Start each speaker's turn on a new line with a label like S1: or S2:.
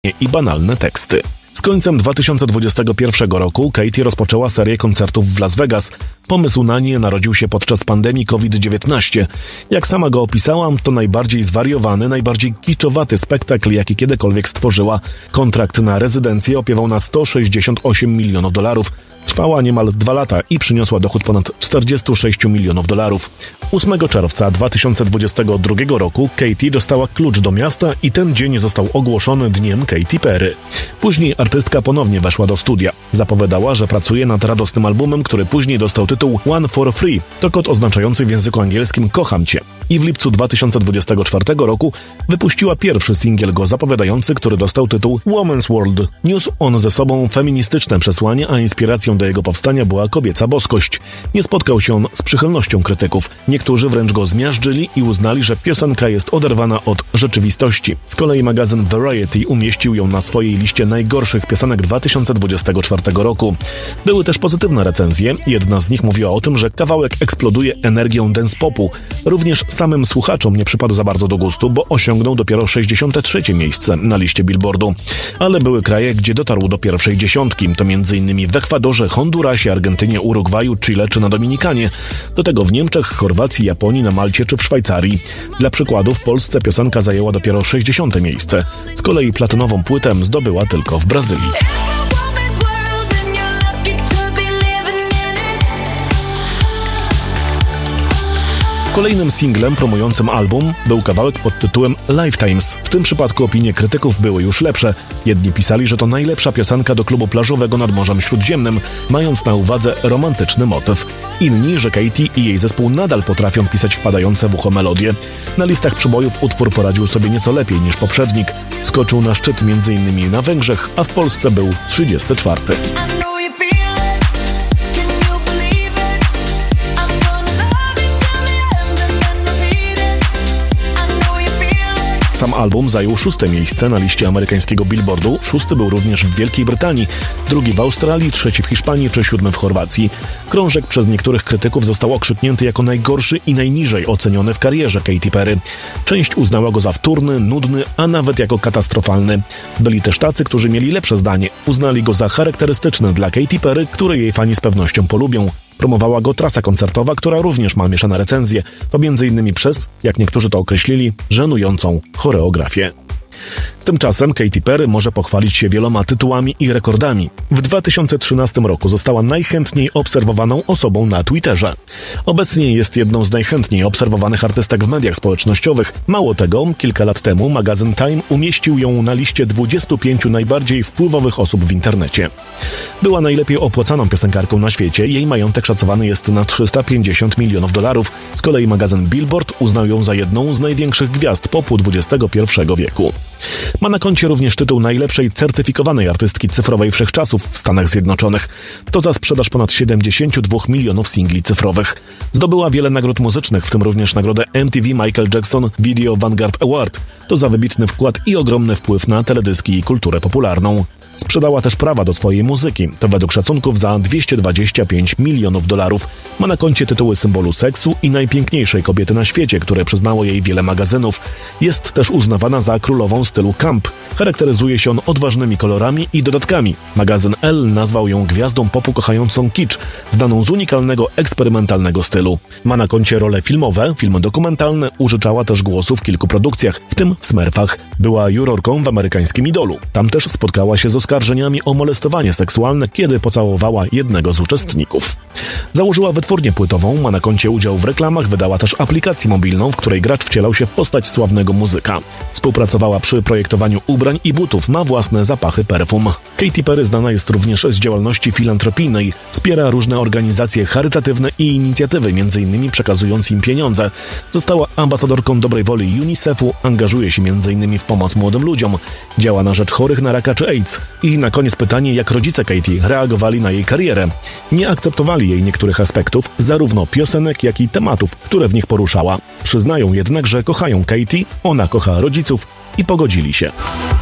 S1: i banalne teksty. Z końcem 2021 roku Katy rozpoczęła serię koncertów w Las Vegas. Pomysł na nie narodził się podczas pandemii COVID-19. Jak sama go opisałam, to najbardziej zwariowany, najbardziej kiczowaty spektakl, jaki kiedykolwiek stworzyła. Kontrakt na rezydencję opiewał na $168 milionów. Trwała niemal 2 lata i przyniosła dochód ponad $46 milionów. 8 czerwca 2022 roku Katy dostała klucz do miasta i ten dzień został ogłoszony dniem Katy Perry. Później artystka ponownie weszła do studia. Zapowiadała, że pracuje nad radosnym albumem, który później dostał tytuł One for Free. To kod oznaczający w języku angielskim Kocham Cię. I w lipcu 2024 roku wypuściła pierwszy singiel go zapowiadający, który dostał tytuł Woman's World. Niósł on ze sobą feministyczne przesłanie, a inspiracją do jego powstania była kobieca boskość. Nie spotkał się on z przychylnością krytyków. Niektórzy wręcz go zmiażdżyli i uznali, że piosenka jest oderwana od rzeczywistości. Z kolei magazyn Variety umieścił ją na swojej liście najgorszych piosenek 2024 roku. Były też pozytywne recenzje. Jedna z nich mówiła o tym, że kawałek eksploduje energią dance popu. Również samym słuchaczom nie przypadł za bardzo do gustu, bo osiągnął dopiero 63. miejsce na liście Billboardu. Ale były kraje, gdzie dotarł do pierwszej dziesiątki. To m.in. w Ekwadorze, Hondurasie, Argentynie, Urugwaju, Chile czy na Dominikanie. Do tego w Niemczech, Chorwacji, Japonii, na Malcie czy w Szwajcarii. Dla przykładu w Polsce piosenka zajęła dopiero 60. miejsce. Z kolei platynową płytę zdobyła tylko w Brazylii. Kolejnym singlem promującym album był kawałek pod tytułem Lifetimes. W tym przypadku opinie krytyków były już lepsze. Jedni pisali, że to najlepsza piosenka do klubu plażowego nad Morzem Śródziemnym, mając na uwadze romantyczny motyw. Inni, że Katy i jej zespół nadal potrafią pisać wpadające w ucho melodie. Na listach przybojów utwór poradził sobie nieco lepiej niż poprzednik. Skoczył na szczyt m.in. na Węgrzech, a w Polsce był 34. Sam album zajął 6. miejsce na liście amerykańskiego Billboardu, 6. był również w Wielkiej Brytanii, 2. w Australii, 3. w Hiszpanii czy 7. w Chorwacji. Krążek przez niektórych krytyków został okrzyknięty jako najgorszy i najniżej oceniony w karierze Katy Perry. Część uznała go za wtórny, nudny, a nawet jako katastrofalny. Byli też tacy, którzy mieli lepsze zdanie. Uznali go za charakterystyczny dla Katy Perry, który jej fani z pewnością polubią. Promowała go trasa koncertowa, która również ma mieszane recenzje. To m.in. przez, jak niektórzy to określili, żenującą choreografię. Tymczasem Katy Perry może pochwalić się wieloma tytułami i rekordami. W 2013 roku została najchętniej obserwowaną osobą na Twitterze. Obecnie jest jedną z najchętniej obserwowanych artystek w mediach społecznościowych. Mało tego, kilka lat temu magazyn Time umieścił ją na liście 25 najbardziej wpływowych osób w internecie. Była najlepiej opłacaną piosenkarką na świecie. Jej majątek szacowany jest na $350 milionów. Z kolei magazyn Billboard uznał ją za jedną z największych gwiazd popu XXI wieku. Ma na koncie również tytuł najlepszej certyfikowanej artystki cyfrowej wszechczasów w Stanach Zjednoczonych. To za sprzedaż ponad 72 milionów singli cyfrowych. Zdobyła wiele nagród muzycznych, w tym również nagrodę MTV Michael Jackson Video Vanguard Award. To za wybitny wkład i ogromny wpływ na teledyski i kulturę popularną. Sprzedała też prawa do swojej muzyki, to według szacunków za $225 milionów. Ma na koncie tytuły symbolu seksu i najpiękniejszej kobiety na świecie, które przyznało jej wiele magazynów. Jest też uznawana za królową stylu camp. Charakteryzuje się on odważnymi kolorami i dodatkami. Magazyn Elle nazwał ją gwiazdą popu kochającą kicz, znaną z unikalnego, eksperymentalnego stylu. Ma na koncie role filmowe, filmy dokumentalne, użyczała też głosu w kilku produkcjach, w tym w Smurfach. Była jurorką w amerykańskim Idolu. Tam też spotkała się z oskarżeniami o molestowanie seksualne, kiedy pocałowała jednego z uczestników. Założyła wytwórnię płytową, ma na koncie udział w reklamach, wydała też aplikację mobilną, w której gracz wcielał się w postać sławnego muzyka. Współpracowała przy projektowaniu ubrań i butów, ma własne zapachy perfum. Katy Perry znana jest również z działalności filantropijnej. Wspiera różne organizacje charytatywne i inicjatywy, m.in. przekazując im pieniądze. Została ambasadorką dobrej woli UNICEF-u, angażuje się m.in. w pomoc młodym ludziom. Działa na rzecz chorych na raka czy AIDS. I na koniec pytanie, jak rodzice Katy reagowali na jej karierę. Nie akceptowali jej niektórych aspektów, zarówno piosenek, jak i tematów, które w nich poruszała. Przyznają jednak, że kochają Katy, ona kocha rodziców i pogodzili się.